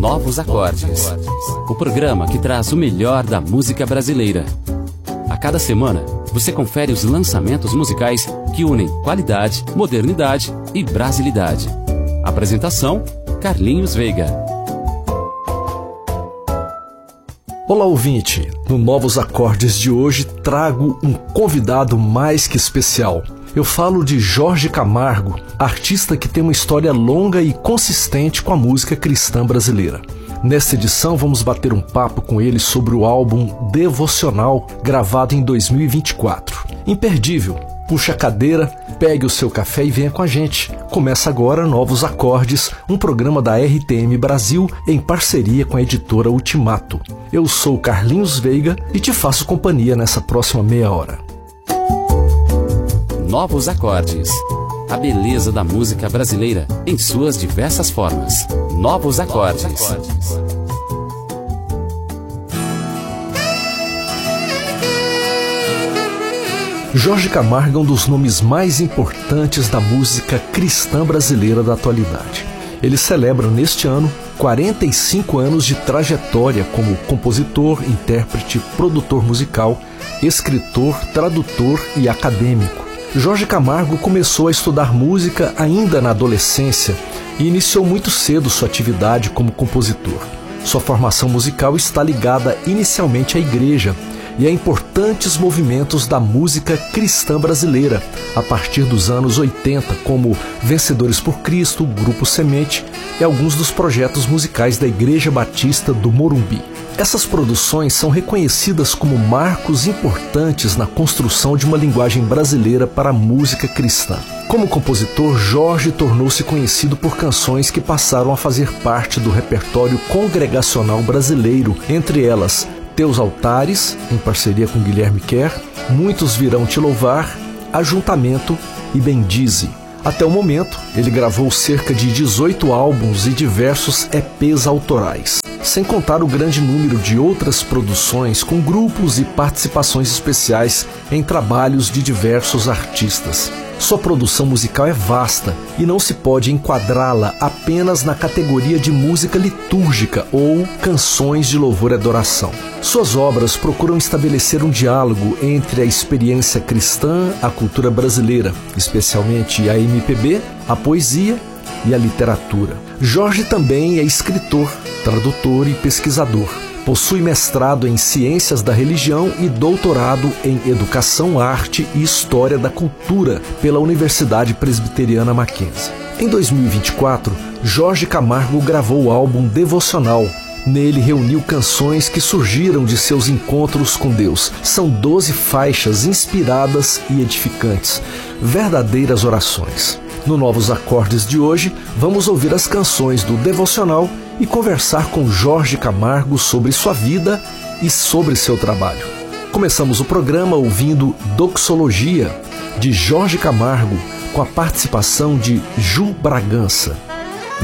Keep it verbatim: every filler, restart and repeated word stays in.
Novos Acordes, o programa que traz o melhor da música brasileira. A cada semana, você confere os lançamentos musicais que unem qualidade, modernidade e brasilidade. Apresentação, Carlinhos Veiga. Olá, ouvinte! No Novos Acordes de hoje trago um convidado mais que especial. Eu falo de Jorge Camargo, artista que tem uma história longa e consistente com a música cristã brasileira. Nesta edição vamos bater um papo com ele sobre o álbum Devocional, gravado em dois mil e vinte e quatro. Imperdível! Puxa a cadeira, pegue o seu café e venha com a gente. Começa agora Novos Acordes, um programa da R T M Brasil em parceria com a editora Ultimato. Eu sou Carlinhos Veiga e te faço companhia nessa próxima meia hora. Novos Acordes, a beleza da música brasileira em suas diversas formas. Novos Acordes. Jorge Camargo é um dos nomes mais importantes da música cristã brasileira da atualidade. Ele celebra neste ano quarenta e cinco anos de trajetória como compositor, intérprete, produtor musical, escritor, tradutor e acadêmico. Jorge Camargo começou a estudar música ainda na adolescência e iniciou muito cedo sua atividade como compositor. Sua formação musical está ligada inicialmente à igreja e a importantes movimentos da música cristã brasileira, a partir dos anos oitenta, como Vencedores por Cristo, Grupo Semente e alguns dos projetos musicais da Igreja Batista do Morumbi. Essas produções são reconhecidas como marcos importantes na construção de uma linguagem brasileira para a música cristã. Como compositor, Jorge tornou-se conhecido por canções que passaram a fazer parte do repertório congregacional brasileiro, entre elas Teus Altares, em parceria com Guilherme Kerr, Muitos Virão Te Louvar, Ajuntamento e Bendize. Até o momento, ele gravou cerca de dezoito álbuns e diversos E Pês autorais, sem contar o grande número de outras produções com grupos e participações especiais em trabalhos de diversos artistas. Sua produção musical é vasta e não se pode enquadrá-la apenas na categoria de música litúrgica ou canções de louvor e adoração. Suas obras procuram estabelecer um diálogo entre a experiência cristã, a cultura brasileira, especialmente a M P B, a poesia e a literatura. Jorge também é escritor, tradutor e pesquisador. Possui mestrado em Ciências da Religião e doutorado em Educação, Arte e História da Cultura pela Universidade Presbiteriana Mackenzie. Em dois mil e vinte e quatro, Jorge Camargo gravou o álbum Devocional. Nele reuniu canções que surgiram de seus encontros com Deus. São doze faixas inspiradas e edificantes, verdadeiras orações. No Novos Acordes de hoje, vamos ouvir as canções do Devocional e conversar com Jorge Camargo sobre sua vida e sobre seu trabalho. Começamos o programa ouvindo Doxologia, de Jorge Camargo, com a participação de Ju Bragança.